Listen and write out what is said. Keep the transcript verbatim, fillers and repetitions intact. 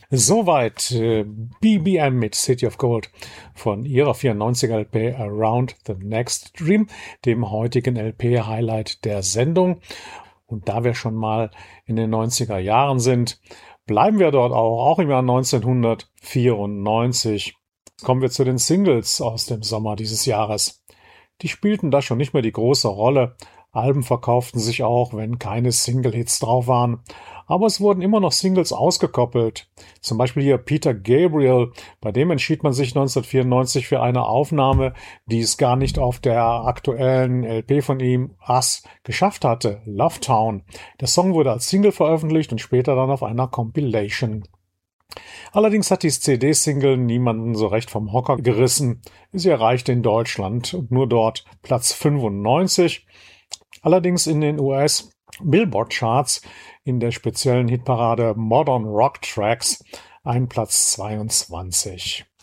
Soweit äh, B B M mit City of Gold von ihrer vierundneunziger L P Around the Next Dream, dem heutigen L P-Highlight der Sendung. Und da wir schon mal in den neunziger Jahren sind, bleiben wir dort auch, auch im Jahr neunzehnhundertvierundneunzig. Kommen wir zu den Singles aus dem Sommer dieses Jahres. Die spielten da schon nicht mehr die große Rolle. Alben verkauften sich auch, wenn keine Single-Hits drauf waren. Aber es wurden immer noch Singles ausgekoppelt. Zum Beispiel hier Peter Gabriel. Bei dem entschied man sich neunzehnhundertvierundneunzig für eine Aufnahme, die es gar nicht auf der aktuellen L P von ihm, Us, geschafft hatte. Love Town. Der Song wurde als Single veröffentlicht und später dann auf einer Compilation. Allerdings hat die C D-Single niemanden so recht vom Hocker gerissen. Sie erreichte in Deutschland und nur dort Platz fünfundneunzig. Allerdings in den U S Billboard-Charts in der speziellen Hitparade Modern Rock Tracks ein Platz zweiundzwanzig.